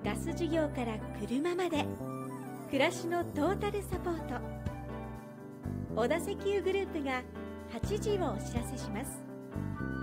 ガス事業から車まで、暮らしのトータルサポート。小田石油グループが8時をお知らせします。